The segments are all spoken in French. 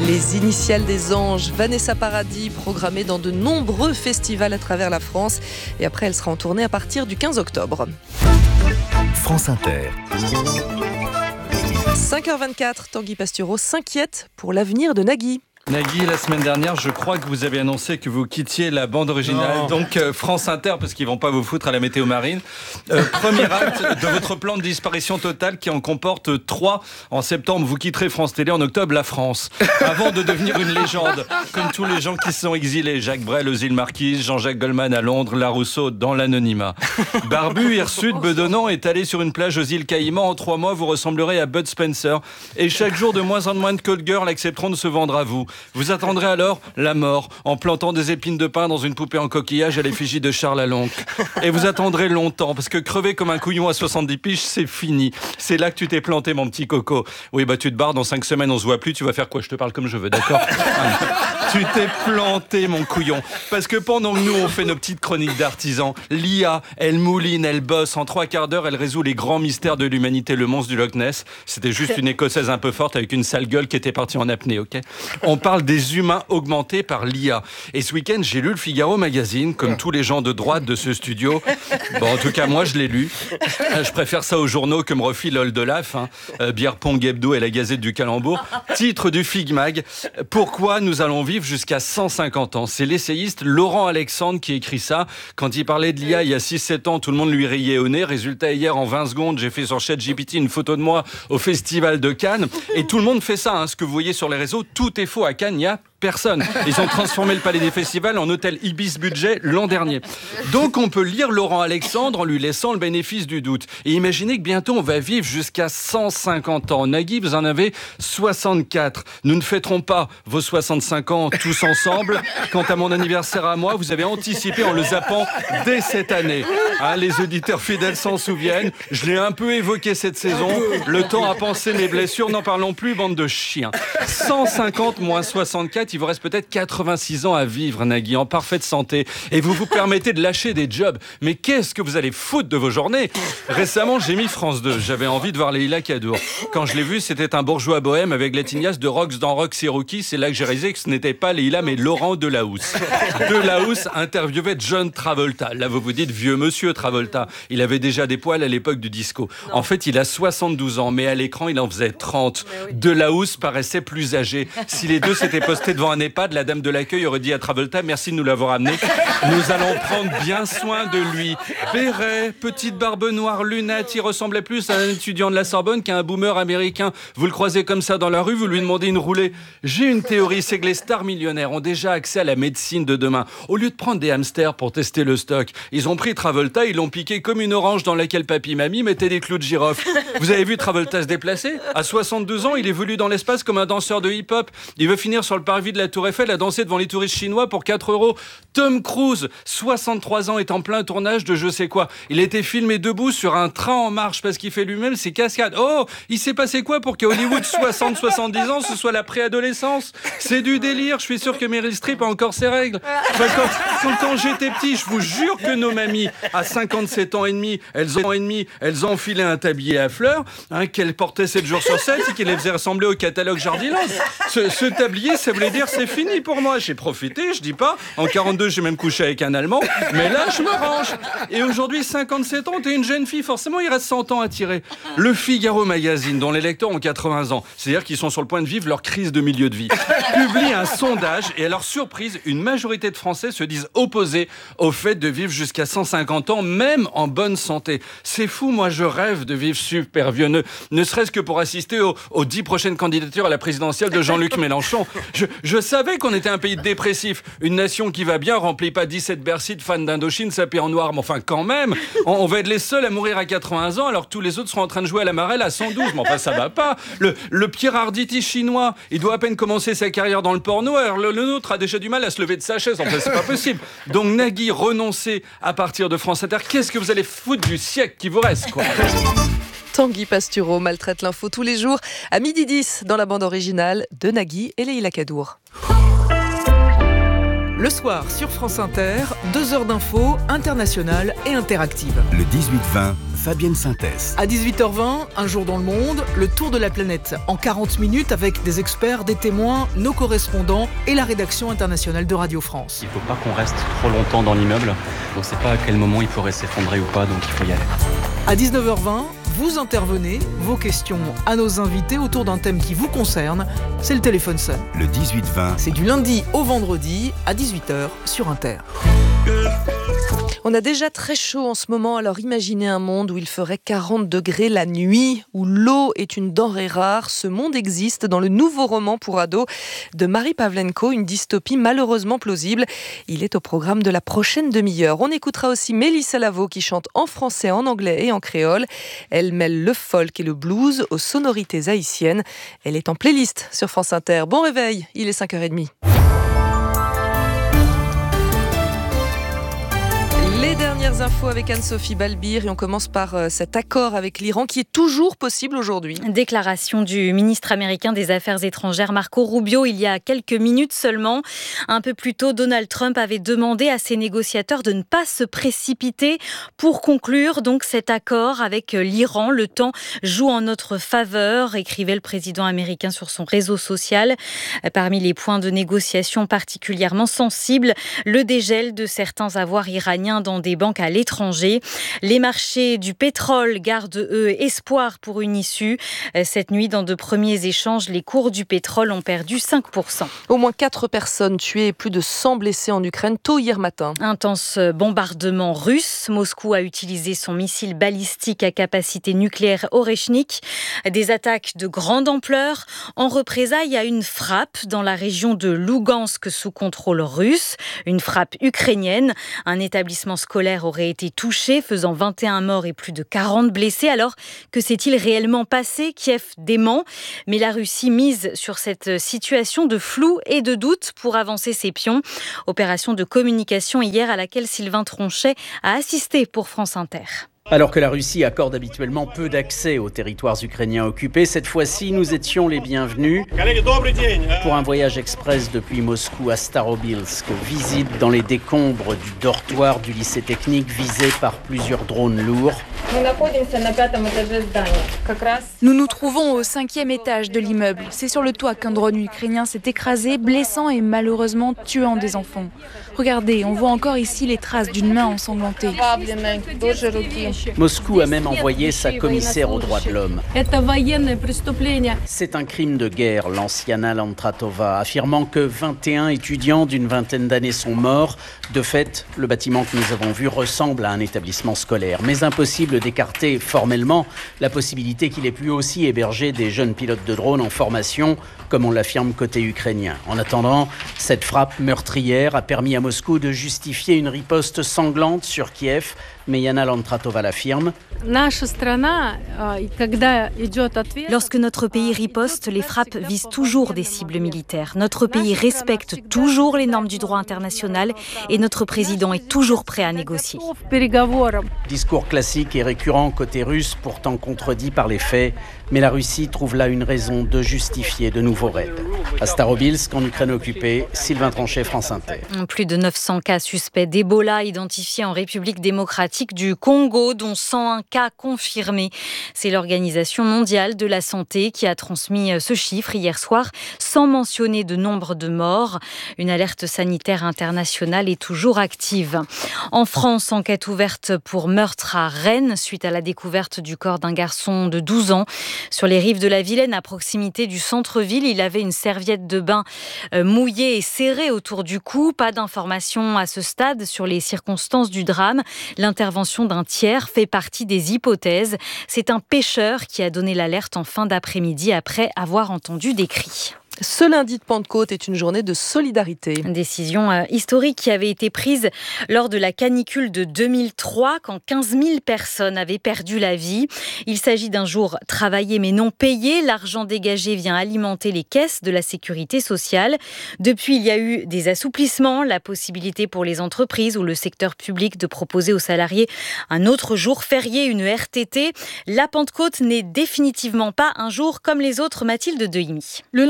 Les Initiales des Anges, Vanessa Paradis, programmée dans de nombreux festivals à travers la France. Et après, elle sera en tournée à partir du 15 octobre. France Inter. 5h24, Tanguy Pastureau s'inquiète pour l'avenir de Nagui. Nagui, la semaine dernière, je crois que vous avez annoncé que vous quittiez la bande originale, donc France Inter, parce qu'ils vont pas vous foutre à la météo marine. Premier acte de votre plan de disparition totale qui en comporte 3. En septembre, vous quitterez France Télé, en octobre, la France. Avant de devenir une légende, comme tous les gens qui se sont exilés. Jacques Brel aux îles Marquises, Jean-Jacques Goldman à Londres, Larousseau dans l'anonymat. Barbu, hirsute, bedonnant, étalé sur une plage aux îles Caïmans, en 3 mois, vous ressemblerez à Bud Spencer. Et chaque jour, de moins en moins de code girls accepteront de se vendre à vous. Vous attendrez alors la mort en plantant des épines de pin dans une poupée en coquillage à l'effigie de Charles Aloncle. Et vous attendrez longtemps parce que crever comme un couillon à 70 piges, c'est fini. C'est là que tu t'es planté, mon petit coco. Oui, bah tu te barres, dans 5 semaines on se voit plus, tu vas faire quoi? Je te parle comme je veux, d'accord? Tu t'es planté, mon couillon. Parce que pendant que nous on fait nos petites chroniques d'artisans, l'IA, elle mouline, elle bosse. En 3 quarts d'heure, elle résout les grands mystères de l'humanité, le monstre du Loch Ness. C'était juste une écossaise un peu forte avec une sale gueule qui était partie en apnée, ok? On parle des humains augmentés par l'IA. Et ce week-end, j'ai lu le Figaro Magazine, comme tous les gens de droite de ce studio. Bon, en tout cas, moi, je l'ai lu. Je préfère ça aux journaux que me refile Oldelaf, Bière-Pong Hebdo et la Gazette du Calembour. Titre du Fig Mag. Pourquoi nous allons vivre jusqu'à 150 ans? C'est l'essayiste Laurent Alexandre qui écrit ça. Quand il parlait de l'IA il y a 6-7 ans, tout le monde lui riait au nez. Résultat, hier, en 20 secondes, j'ai fait sur ChatGPT une photo de moi au Festival de Cannes. Et tout le monde fait ça. Ce que vous voyez sur les réseaux, tout est faux. À Cannes, il n'y a personne. Ils ont transformé le Palais des Festivals en hôtel Ibis Budget l'an dernier. Donc on peut lire Laurent Alexandre en lui laissant le bénéfice du doute. Et imaginez que bientôt on va vivre jusqu'à 150 ans. Nagui, vous en avez 64. Nous ne fêterons pas vos 65 ans tous ensemble. Quant à mon anniversaire à moi, vous avez anticipé en le zappant dès cette année. Les auditeurs fidèles s'en souviennent. Je l'ai un peu évoqué cette saison. Le temps à penser mes blessures. N'en parlons plus, bande de chiens. 150 moins 64, il vous reste peut-être 86 ans à vivre, Nagui, en parfaite santé. Et vous vous permettez de lâcher des jobs. Mais qu'est-ce que vous allez foutre de vos journées? Récemment, j'ai mis France 2. J'avais envie de voir Leïla Kadour. Quand je l'ai vu, c'était un bourgeois bohème avec la tignasse de Rox dans Roxy Rookie. C'est là que j'ai réalisé que ce n'était pas Leïla, mais Laurent Delahousse. Delahousse interviewait John Travolta. Là, vous vous dites, vieux monsieur Travolta. Il avait déjà des poils à l'époque du disco. Non. En fait, il a 72 ans, mais à l'écran, il en faisait 30. Delahousse paraissait plus âgé. Si les deux s'étaient postés devant un EHPAD, la dame de l'accueil aurait dit à Travolta, merci de nous l'avoir amené. Nous allons prendre bien soin de lui. Béret, petite barbe noire, lunettes, il ressemblait plus à un étudiant de la Sorbonne qu'à un boomer américain. Vous le croisez comme ça dans la rue, vous lui demandez une roulée. J'ai une théorie, c'est que les stars millionnaires ont déjà accès à la médecine de demain. Au lieu de prendre des hamsters pour tester le stock, ils ont pris Travolta, ils l'ont piqué comme une orange dans laquelle papy-mamie mettait des clous de girofle. Vous avez vu Travolta se déplacer? À 62 ans, il évolue dans l'espace comme un danseur de hip-hop. Il veut finir sur le parvis de la Tour Eiffel à danser devant les touristes chinois pour 4 €. Tom Cruise, 63 ans, est en plein tournage de je sais quoi. Il a été filmé debout sur un train en marche parce qu'il fait lui-même ses cascades. Oh, il s'est passé quoi pour qu'à Hollywood, 60-70 ans, ce soit la préadolescence? C'est du délire, je suis sûr que Meryl Streep a encore ses règles. Enfin, quand j'étais petit, je vous jure que nos mamies, à 57 ans et demi, elles ont enfilé un tablier à fleurs, qu'elles portaient 7 jours sur 7 et qui les faisait ressembler au catalogue Jardiland. Ce tablier, ça voulait dire c'est fini pour moi. J'ai profité, je dis pas. En 42, j'ai même couché avec un Allemand. Mais là, je me range. Et aujourd'hui, 57 ans, t'es une jeune fille. Forcément, il reste 100 ans à tirer. Le Figaro Magazine, dont les lecteurs ont 80 ans, c'est-à-dire qu'ils sont sur le point de vivre leur crise de milieu de vie, publie un sondage et à leur surprise, une majorité de Français se disent opposés au fait de vivre jusqu'à 150 ans, même en bonne santé. C'est fou, moi, je rêve de vivre super vieux, ne serait-ce que pour assister aux 10 prochaines candidatures à la présidentielle de Jean-Luc Mélenchon. Je savais qu'on était un pays dépressif. Une nation qui va bien remplit pas 17 Bercy de fans d'Indochine sapés en noir. Mais enfin, quand même, on va être les seuls à mourir à 80 ans alors que tous les autres seront en train de jouer à la marelle à 112. Mais enfin, ça va pas. Le Pierre Arditi chinois, il doit à peine commencer sa carrière dans le porno. Alors le nôtre a déjà du mal à se lever de sa chaise. Enfin, c'est pas possible. Donc Nagui, renoncez à partir de France Inter. Qu'est-ce que vous allez foutre du siècle qui vous reste, quoi? Tanguy Pastureau maltraite l'info tous les jours à 12h10 dans la bande originale de Nagui et Leïla Kadour. Le soir, sur France Inter, 2 heures d'infos internationales et interactives. Le 18-20, Fabienne Synthèse. À 18h20, Un jour dans le monde, le tour de la planète. En 40 minutes avec des experts, des témoins, nos correspondants et la rédaction internationale de Radio France. Il ne faut pas qu'on reste trop longtemps dans l'immeuble. On ne sait pas à quel moment il pourrait s'effondrer ou pas, donc il faut y aller. À 19h20, vous intervenez, vos questions à nos invités autour d'un thème qui vous concerne. C'est le téléphone sonne. Le 18-20. C'est du lundi au vendredi à 18h sur Inter. On a déjà très chaud en ce moment, alors imaginez un monde où il ferait 40 degrés la nuit, où l'eau est une denrée rare. Ce monde existe dans le nouveau roman pour ados de Marie Pavlenko, une dystopie malheureusement plausible. Il est au programme de la prochaine demi-heure. On écoutera aussi Mélissa Lavo qui chante en français, en anglais et en créole. Elle mêle le folk et le blues aux sonorités haïtiennes. Elle est en playlist sur France Inter. Bon réveil, il est 5h30. Les dernières infos avec Anne-Sophie Balbir et on commence par cet accord avec l'Iran qui est toujours possible aujourd'hui. Déclaration du ministre américain des Affaires étrangères Marco Rubio il y a quelques minutes seulement. Un peu plus tôt, Donald Trump avait demandé à ses négociateurs de ne pas se précipiter pour conclure donc cet accord avec l'Iran. Le temps joue en notre faveur, écrivait le président américain sur son réseau social. Parmi les points de négociation particulièrement sensibles, le dégel de certains avoirs iraniens dans des banques à l'étranger. Les marchés du pétrole gardent, eux, espoir pour une issue. Cette nuit, dans de premiers échanges, les cours du pétrole ont perdu 5%. Au moins 4 personnes tuées et plus de 100 blessés en Ukraine tôt hier matin. Intense bombardement russe. Moscou a utilisé son missile balistique à capacité nucléaire Oreshnik. Des attaques de grande ampleur en représailles à une frappe dans la région de Lougansk sous contrôle russe. Une frappe ukrainienne. Un établissement scolaire aurait été touché, faisant 21 morts et plus de 40 blessés. Alors, que s'est-il réellement passé ? Kiev dément, mais la Russie mise sur cette situation de flou et de doute pour avancer ses pions. Opération de communication hier à laquelle Sylvain Tronchet a assisté pour France Inter. Alors que la Russie accorde habituellement peu d'accès aux territoires ukrainiens occupés, cette fois-ci, nous étions les bienvenus pour un voyage express depuis Moscou à Starobilsk. Visite dans les décombres du dortoir du lycée technique visé par plusieurs drones lourds. Nous nous trouvons au 5e étage de l'immeuble. C'est sur le toit qu'un drone ukrainien s'est écrasé, blessant et malheureusement tuant des enfants. Regardez, on voit encore ici les traces d'une main ensanglantée. Moscou a même envoyé sa commissaire aux droits de l'homme. C'est un crime de guerre, lance Yana Lantratova, affirmant que 21 étudiants d'une vingtaine d'années sont morts. De fait, le bâtiment que nous avons vu ressemble à un établissement scolaire. Mais impossible d'écarter formellement la possibilité qu'il ait pu aussi héberger des jeunes pilotes de drones en formation, comme on l'affirme côté ukrainien. En attendant, cette frappe meurtrière a permis à Moscou de justifier une riposte sanglante sur Kiev. Mais Yana Lantratova l'affirme. Lorsque notre pays riposte, les frappes visent toujours des cibles militaires. Notre pays respecte toujours les normes du droit international et notre président est toujours prêt à négocier. Discours classique et récurrent côté russe, pourtant contredit par les faits. Mais la Russie trouve là une raison de justifier de nouveaux raids. À Starobilsk, en Ukraine occupée, Sylvain Tronchet, France Inter. Plus de 900 cas suspects d'Ebola identifiés en République démocratique du Congo, dont 101 cas confirmés. C'est l'Organisation mondiale de la santé qui a transmis ce chiffre hier soir, sans mentionner de nombre de morts. Une alerte sanitaire internationale est toujours active. En France, enquête ouverte pour meurtre à Rennes, suite à la découverte du corps d'un garçon de 12 ans. Sur les rives de la Vilaine, à proximité du centre-ville, il avait une serviette de bain mouillée et serrée autour du cou. Pas d'informations à ce stade sur les circonstances du drame. L'intervention d'un tiers fait partie des hypothèses. C'est un pêcheur qui a donné l'alerte en fin d'après-midi après avoir entendu des cris. Ce lundi de Pentecôte est une journée de solidarité. Une décision historique qui avait été prise lors de la canicule de 2003, quand 15 000 personnes avaient perdu la vie. Il s'agit d'un jour travaillé mais non payé. L'argent dégagé vient alimenter les caisses de la sécurité sociale. Depuis, il y a eu des assouplissements, la possibilité pour les entreprises ou le secteur public de proposer aux salariés un autre jour férié, une RTT. La Pentecôte n'est définitivement pas un jour comme les autres, Mathilde Dehimi. Le lundi de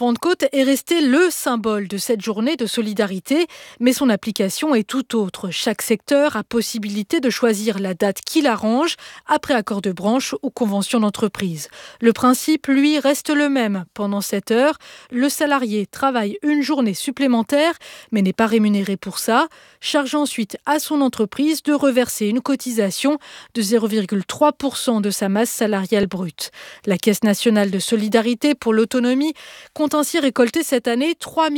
Pentecôte est resté le symbole de cette journée de solidarité, mais son application est tout autre. Chaque secteur a possibilité de choisir la date qui l'arrange, après accord de branche ou convention d'entreprise. Le principe, lui, reste le même. Pendant 7 heures, le salarié travaille une journée supplémentaire, mais n'est pas rémunéré pour ça. Charge ensuite à son entreprise de reverser une cotisation de 0,3% de sa masse salariale brute. La Caisse nationale de solidarité pour l'autonomie compte ainsi récolter cette année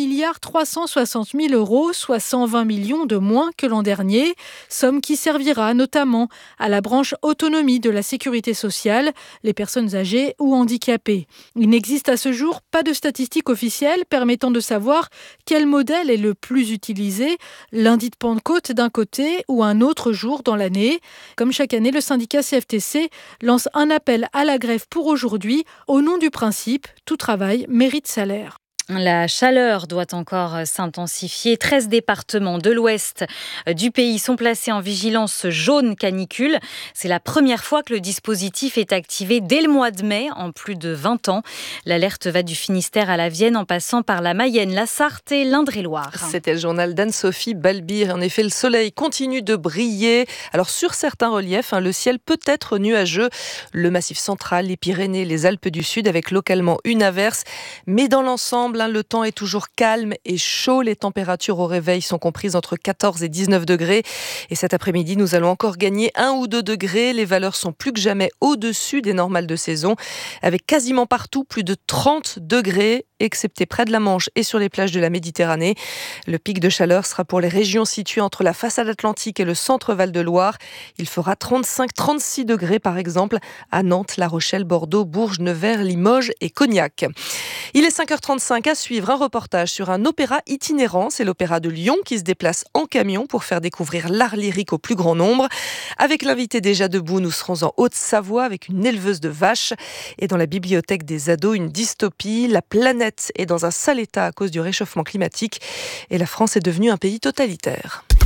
3,360 milliards €, soit 120 millions de moins que l'an dernier, somme qui servira notamment à la branche autonomie de la sécurité sociale, les personnes âgées ou handicapées. Il n'existe à ce jour pas de statistiques officielles permettant de savoir quel modèle est le plus utilisé, lundi de Pentecôte d'un côté ou un autre jour dans l'année. Comme chaque année, le syndicat CFTC lance un appel à la grève pour aujourd'hui au nom du principe « Tout travail mérite salaire ». La chaleur doit encore s'intensifier. 13 départements de l'ouest du pays sont placés en vigilance jaune canicule. C'est la première fois que le dispositif est activé dès le mois de mai en plus de 20 ans. L'alerte va du Finistère à la Vienne en passant par la Mayenne, la Sarthe et l'Indre-et-Loire. C'était le journal d'Anne-Sophie Balbir. En effet, le soleil continue de briller. Alors sur certains reliefs, le ciel peut être nuageux. Le Massif central, les Pyrénées, les Alpes du Sud avec localement une averse. Mais dans l'ensemble, le temps est toujours calme et chaud. Les températures au réveil sont comprises entre 14 et 19 degrés. Et cet après-midi, nous allons encore gagner 1 ou 2 degrés. Les valeurs sont plus que jamais au-dessus des normales de saison, avec quasiment partout plus de 30 degrés, excepté près de la Manche et sur les plages de la Méditerranée. Le pic de chaleur sera pour les régions situées entre la façade atlantique et le centre Val-de-Loire. Il fera 35-36 degrés par exemple à Nantes, La Rochelle, Bordeaux, Bourges, Nevers, Limoges et Cognac. Il est 5h35, à suivre un reportage sur un opéra itinérant. C'est l'Opéra de Lyon qui se déplace en camion pour faire découvrir l'art lyrique au plus grand nombre. Avec l'invité déjà debout, nous serons en Haute-Savoie avec une éleveuse de vaches. Et dans la bibliothèque des ados, une dystopie. La planète est dans un sale état à cause du réchauffement climatique et la France est devenue un pays totalitaire.